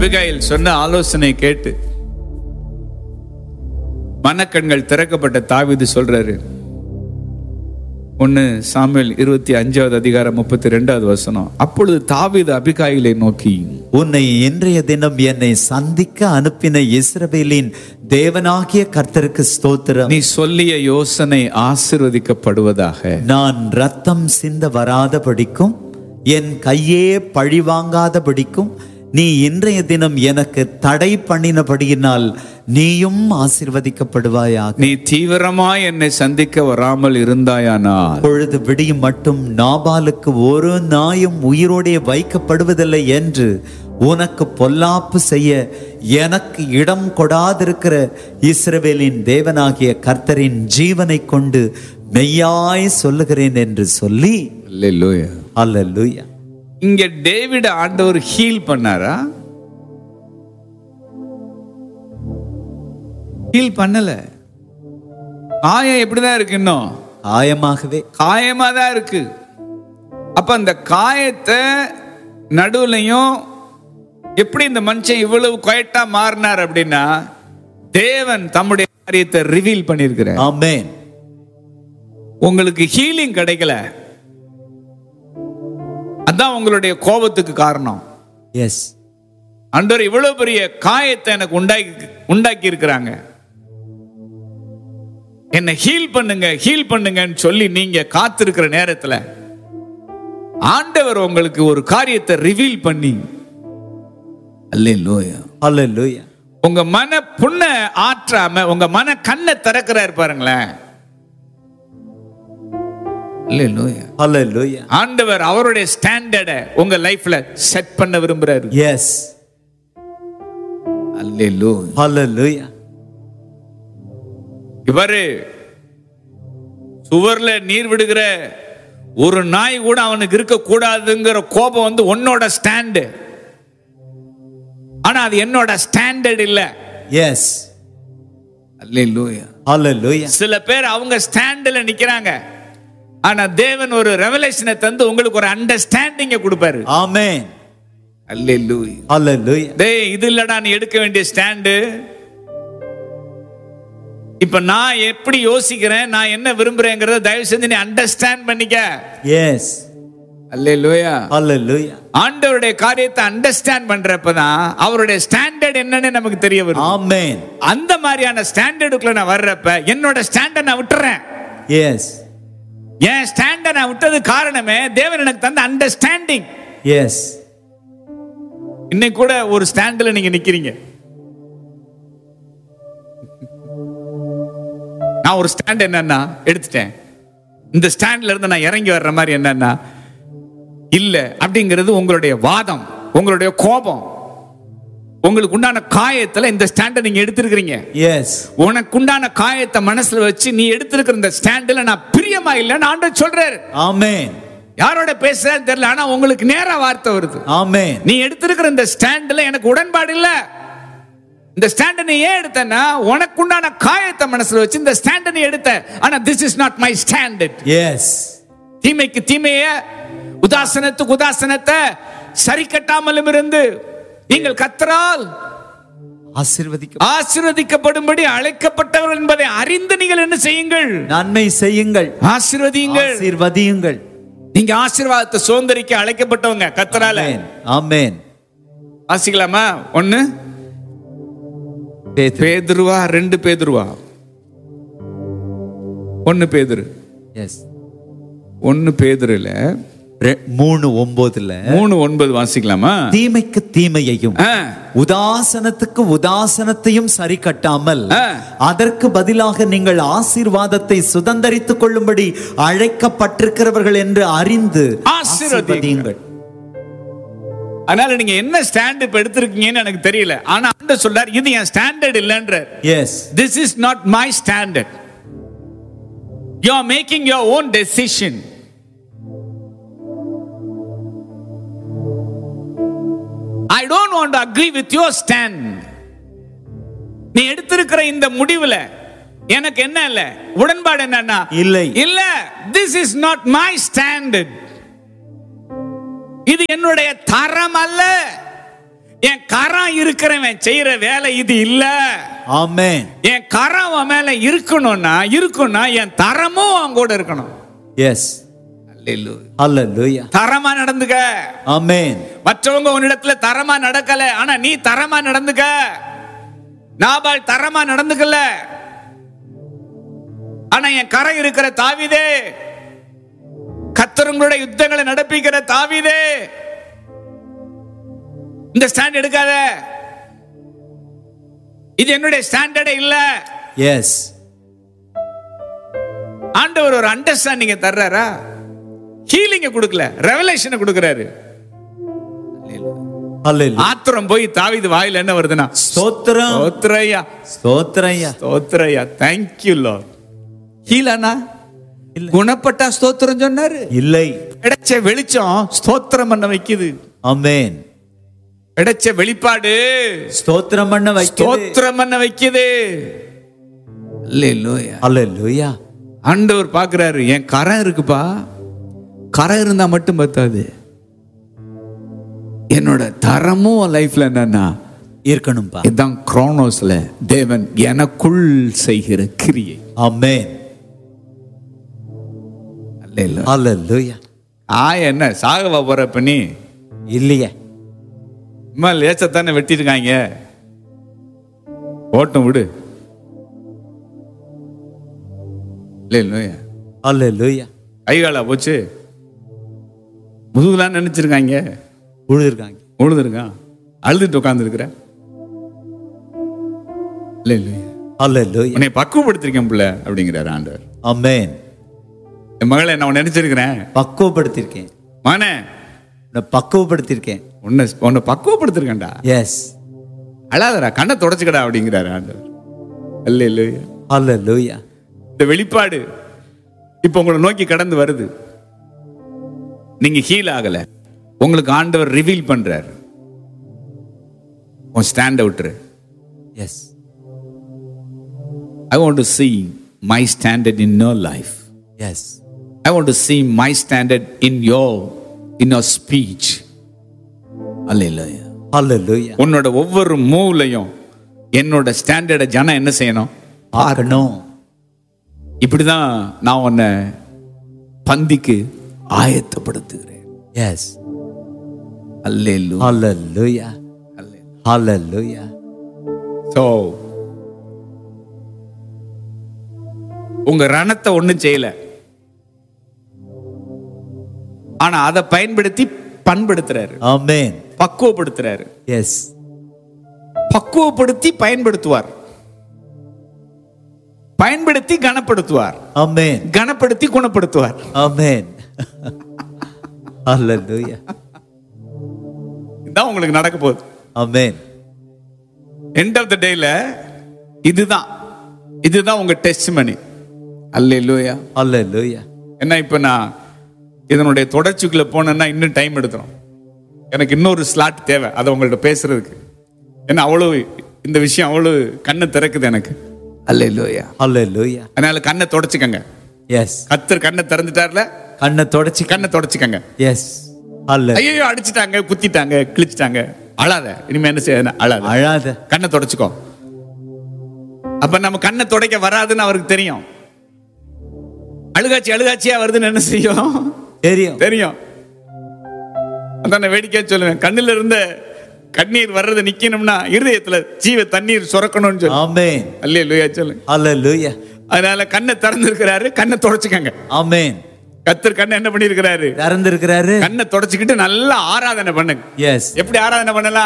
Abigail சொன்ன ஆலோசனை கேட்டு மனக்கண்கள் திறக்கப்பட்ட தாவீது சொல்றாரு. 1 சாமுவேல் 25:32. அப்பொழுது தாவீது அபிகாயிலை நோக்கி, உன்னை இன்றைய தினம் என்னை சந்திக்க அனுப்பின இஸ்ரவேலின் தேவனாகிய கர்த்தருக்கு ஸ்தோத்திரம். நீ சொல்லிய யோசனை ஆசீர்வதிக்கப்படுவதாக. நான் ரத்தம் சிந்த வராதபடிக்கும் என் கையே பழி வாங்காதபடிக்கும் நீ இன்றைய தினம் எனக்கு தடை பண்ணினபடியினால் நீயும் ஆசீர்வதிக்கப்படுவாயாக. நீ தீவிரமாய் என்னை சந்திக்க வராமல் இருந்தாயானால் பொழுது விடியும் மட்டும் நாபாலுக்கு ஒரு நாயும் உயிரோடே வைக்கப்படுவதில்லை என்று உனக்கு பொல்லாப்பு செய்ய எனக்கு இடம் கொடாதிருக்கிற இஸ்ரவேலின் தேவனாகிய கர்த்தரின் ஜீவனை கொண்டு மெய்யாய் சொல்லுகிறேன் என்று சொல்லி. அல்லேலூயா, அல்லேலூயா. இங்க டேவிட் ஆண்டவர் ஹீல் பண்ணாரா? ஹீல் பண்ணல. காயம் எப்படிதான் இருக்கு? இன்னும் காயமா தான் இருக்கு. அப்ப அந்த காயத்தை நடுவுலையும் எப்படி இந்த மனுஷன் இவ்வளவு குவைட்டா மாறினார் அப்படின்னா, தேவன் தம்முடைய காரியத்தை ரிவீல் பண்ணியிருக்கிறார். ஆமென். உங்களுக்கு ஹீலிங் கிடைக்கல, அதான் உங்களுடைய கோபத்துக்கு காரணம். எஸ், ஆண்டவர் இவ்வளவு பெரிய காயத்தை எனக்கு உண்டாக்கி இருக்கிறாங்க, என்ன ஹீல் பண்ணுங்கன்னு சொல்லி நீங்க காத்திருக்கிற நேரத்துல ஆண்டவர் உங்களுக்கு ஒரு காரியத்தை ரிவீல் பண்ணி, அல்லேலூயா, அல்லேலூயா, உங்க மன புண்ண ஆற்றாம உங்க மன கண்ணை திறக்கிறார் பாருங்களேன். அல்லேலூயா, அல்லேலூயா. ஆண்டவர் அவருடைய ஸ்டாண்டர்டை உங்க லைஃப்ல செட் பண்ண விரும்புறாரு. எஸ், அல்லேலூயா, அல்லேலூயா. இவரு சுவர்ல நீர் விடுகிற ஒரு நாய் கூட அவனுக்கு இருக்க கூடாதுங்கிற கோபம் வந்து உன்னோட ஸ்டாண்டு. ஆனா அது என்னோட ஸ்டாண்டர்ட் இல்ல. எஸ், அல்லேலூயா, அல்லேலூயா. சில பேர் அவங்க ஸ்டாண்ட்ல நிக்கிறாங்க, ஆனா தேவன் ஒரு ரெவலேஷனை தந்து உங்களுக்கு ஒரு அண்டர்ஸ்டாண்டிங்க கொடுப்பாரு. ஆமென். அல்லேலூயா, அல்லேலூயா. டேய், இது இல்லடா நீ எடுக்க வேண்டிய ஸ்டாண்டு. இப்ப நான் எப்படி யோசிக்கிறேன், நான் என்ன விரும்புறேங்கிறத தயவு செஞ்சு நீ அண்டர்ஸ்டாண்ட் பண்ணிக்க. எஸ், அல்லேலூயா, அல்லேலூயா. ஆண்டவருடைய காரியத்தை அண்டர்ஸ்டாண்ட் பண்றப்பதான் அவருடைய ஸ்டாண்டர்ட் என்னன்னு நமக்கு தெரிய வரும். ஆமென். அந்த மாதிரியான ஸ்டாண்டர்டுக்குள்ள நான் வர்றப்ப என்னோட ஸ்டாண்டர்ட் நான் விட்டுறேன். எஸ், என் ஸ்டாண்டர்ட் நான் விட்டது காரணமே தேவன் எனக்கு தந்த அண்டர்ஸ்டாண்டிங். எஸ். இன்னைக்கு கூட ஒரு ஸ்டாண்ட்ல நீங்க நிக்கிறீங்க. நான் ஒரு ஸ்டாண்ட் என்னன்னா எடுத்துட்டேன், இந்த ஸ்டாண்ட்ல இருந்து நான் இறங்கி வர்ற மாதிரி என்னன்னா இல்ல அப்படிங்கிறது உங்களுடைய வாதம், உங்களுடைய கோபம், உங்களுக்கு உண்டான காயத்துல இந்த ஸ்டாண்டை நீங்க எடுத்திருக்கிறீங்க. எஸ். உனக்கு உண்டான காயத்தை மனசுல வச்சு நீ எடுத்திருக்கிற இந்த ஸ்டாண்ட்ல நான் பிரியமா இல்லைன்னு ஆண்டவர் சொல்றாரு. ஆமென். யாரோட பேசுறான்னு தெரியல, ஆனா உங்களுக்கு நேரா வார்த்தை வருது. ஆமென். நீ எடுத்திருக்கிற இந்த ஸ்டாண்ட்ல எனக்கு உடன்பாடு இல்ல. இந்த ஸ்டாண்ட் நீ ஏன் எடுத்தனா உனக்கு உண்டான காயத்தை மனசுல வச்சு இந்த ஸ்டாண்ட் நீ எடுத்த. ஆனா this is not my standard. S. தீமைக்கு தீமைய, உதாசனத்துக்கு உதாசனத்தை சரி கட்டாமலும் இருந்து நீங்கள் கர்த்தரால் ஆசீர்வதிக்கப்படும்படி அழைக்கப்பட்டவர்கள் என்பதை அறிந்து நீங்கள் என்ன செய்யுங்கள்? நன்மை செய்யுங்கள், ஆசீர்வதியுங்கள். நீங்க ஆசீர்வாதத்தை சுதந்திரிக்க அழைக்கப்பட்டவங்க கர்த்தரால. ஆமென். வாசிக்கலாமா? 1 பேதுருவா 2 பேதுருவா 1 பேதுரு. எஸ். 1 பேதுருல 3:9 வாசிக்கலாமா? தீமைக்கு தீமையையும் உதாசனத்துக்கு உதாசனத்தையும் சரி கட்டாமல் அதற்கு பதிலாக நீங்கள் ஆசீர்வாதத்தை சுதந்தரித்துக் கொள்ளும்படி அழைக்கப்பட்டிருக்கிறவர்கள் என்று அறிந்து ஆசீர்வதியுங்கள். அதனால நீங்க என்ன ஸ்டாண்ட் இப்ப எடுத்திருக்கீங்கன்னு எனக்கு தெரியல, ஆனா ஆண்டவர் சொல்றார் இது என் standard இல்லன்றார். S. This is not my standard. You are making your own decision. I don't want to agree with your stand. நீ எடுத்திருக்கிற இந்த முடிவுல எனக்கு என்ன இல்ல உடன்பாடு என்னன்னா இல்ல. This is not my standard. இது என்னுடைய தரம் அல்ல, என் கரம் இருக்கிறவன் செய்யற வேலை இது இல்ல. ஆமென். என் கரம் அவன் மேல இருக்கும்னா என் தரமும் அவன் கூட இருக்கணும். எஸ். அல்லேலூயா. ஹalleluya. தரமா நடந்துக்க. ஆமென். மற்றவங்க உன்னிடத்துல தரமா நடக்கல, ஆனா நீ தரமா நடந்துக்க. நாபால் தரமா நடந்துக்கல, ஆனா என் கரை இருக்கிற தாவீதே, கர்த்தருடைய யுத்தங்களை நடப்பிக்கிற தாவீதே, இந்த ஸ்டாண்ட் எடுக்காத, இது என்னுடைய ஸ்டாண்டர்டே இல்ல. எஸ். ஆண்டவர் ஒரு அண்டர்ஸ்டாண்டிங்க தர்றாரா? ஹீலிங்க கொடுக்கல, ரெவலேஷனை கொடுக்கிறாரு. ஹalleluya. ஆத்திரம் போய் தாவீது வாயில என்ன வருதுன்னா, ஸ்தோத்திரம். ஸ்தோத்திரய்யா, ஸ்தோத்திரய்யா. ஸ்தோத்திரய்யா, thank you Lord. ஹீலானா? குணப்பட்டா ஸ்தோத்திரம் சொன்னாரு? இல்லை. கிடைச்ச வெளிச்சம் ஸ்தோத்திரம் பண்ண வைக்குது. ஆமென். கிடைச்ச வெளிப்பாடு ஸ்தோத்திரம் பண்ண வைக்குது. ஸ்தோத்திரம் பண்ண வைக்குது. அல்லேலூயா. ஹalleluya. ஆண்டவர் பார்க்கிறாரு, என் கரம் இருக்குப்பா, கரம் இருந்தா மட்டும் பத்தாது, என்னோட தரமும் லைஃப்ல என்னன்னா இருக்கணும்பா. இதுதான் குரோனோஸ்ல தேவன் எனக்குள் செய்கிற கிரியை. ஆமென். அல்லேலூயா. ஹalleluya. என்ன சாகவா போற பண்ணி இல்லையே, இம்மா லேசத்தானே வெட்டிருக்காங்க, ஓட்டம் விடு. அல்லேலூயா. ஹalleluya. கைகாலா போச்சு, முதுகுலாம் நினைச்சிருக்காங்க, உழுதுருக்காங்க, உழுதுருக்கான், அழுதுட்டு உட்கார்ந்து இருக்கிற. ஹalleluya. உன்னை பக்குவப்படுத்திருக்கேன் பிள்ளை அப்படிங்கிறாரு ஆண்டவர். ஆமென். என் மகளை நான் நினைச்சிருக்கிறேன், பக்குவப்படுத்திருக்கேன். மகனே நான் பக்குவப்படுத்திருக்கேன். உன்னை பக்குவப்படுத்திருக்கேன்டா. எஸ். அழாதடா, கண்ணை தொடச்சுக்கடா அப்படிங்கிறாரு ஆண்டவர். அல்லேலூயா. ஹalleluya. இந்த வெளிப்பாடு இப்ப உங்களை நோக்கி கடந்து வருது. நீங்க ஹீல் ஆகல, உங்களுக்கு ஆண்டவர் ரிவீல் பண்றாரு. உன் stand out. S. I want to see my standard in your life. S. I want to see my standard in your speech. Hallelujah. ஹalleluya. உன்னோட ஒவ்வொரு மூவ்லையும் என்னோட ஸ்டாண்டர்டை ஜனம் என்ன செய்யணும்? பார்க்கணும். இப்படிதான் நான் உன்னை பந்திக்கு ஆயத்தப்படுத்துகிறேன். எஸ். Hallelujah. ஹalleluya. ஹalleluya. So உங்க ரணத்தை ஒண்ணும் செய்யல, ஆனா அதை பயன்படுத்தி பண்படுத்துறாரு. ஆமென். பக்குவப்படுத்துறாரு. எஸ். பக்குவப்படுத்தி பயன்படுத்துவார், பயன்படுத்தி கனப்படுத்துவார், ஆமென். கனப்படுத்தி குணப்படுத்துவார். ஆமென். ஹalleluya. இதுதான் உங்களுக்கு நடக்க போகுது. ஆமென். எண்ட் ஆஃப் த டேல இதுதான் உங்க டெஸ்டிமனி. அல்லேலூயா. ஹalleluya. என்ன இப்ப நான் இதனுடைய தொடர்ச்சிக்குள்ள போனேன்னா இன்னும் டைம் எடுத்துரும். எனக்கு இன்னொரு ஸ்லாட் தேவை அதை உங்கள்ட்ட பேசுறதுக்கு. ஏன்னா அவ்வளவு இந்த விஷயம் அவ்வளவு கண்ணை திறக்குது எனக்கு. அல்லேலூயா. ஹalleluya. அதனால கண்ணை தொடச்சுக்கங்க. எஸ். கர்த்தர் கண்ணை திறந்துட்டார்ல, கண்ணை தொடச்சி கண்ணை தொடச்சுக்கங்க. எஸ். ஹalleluya. ஐயோ அடிச்சிட்டாங்க, குத்திட்டாங்க, கிழிச்சிட்டாங்க, அழாத. இனிமே என்ன செய்ய? அழாத. அழாத. கண்ணை தொடச்சுக்கோ. அப்ப நம்ம கண்ணை துடைக்க வராதுன்னு அவருக்கு தெரியும். அழுகாச்சியா வருதுன்னு என்ன செய்யும்? தெரியும். அதான் வேடிக்கையா சொல்லுவேன், கண்ணுல இருந்த கண்ணீர் வர்றது நிக்கணும்னா இருதயத்துல ஜீவ தண்ணீர் சுரக்கணும்னு சொல்லு. ஆமென். அல்லேலூயா சொல்லுங்க. ஹalleluya. அதனால கண்ணை திறந்திருக்கிறாரு, கண்ணை தொடச்சுக்கங்க. ஆமென். கர்த்தர் கண்ணை என்ன பண்ணிருக்கிறாரு? திறந்திருக்கிறாரு. கண்ணை தொடச்சுக்கிட்டு நல்லா ஆராதனை பண்ணுங்க. எஸ். எப்படி ஆராதனை பண்ணலாம்?